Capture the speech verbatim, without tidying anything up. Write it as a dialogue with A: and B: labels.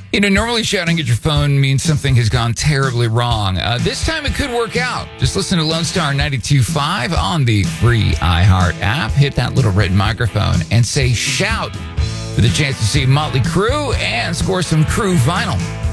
A: You know, normally shouting at your phone means something has gone terribly wrong. Uh, this time it could work out. Just listen to Lone Star ninety-two point five on the free iHeart app. Hit that little red microphone and say shout for the chance to see Motley Crue and score some Crue vinyl.